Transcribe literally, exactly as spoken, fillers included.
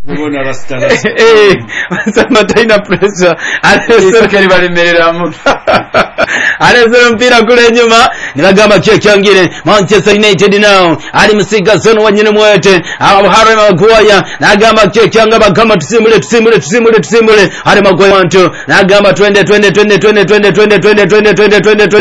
Ubona rasta. Eh, sama taina pressure. Alesera kali balemerera mu. Alesera mpira kule nyuma. Nilagamba kye kyangire Manchester United now. Ali musiga zone wanyine mwete. Abo Harry Maguire. Nagamba kye kyanga bagamba tusimule tusimule tusimule tusimule. Harry Maguire wantu. Nagamba twende twende twende twende twende twende twende twende twende twende twende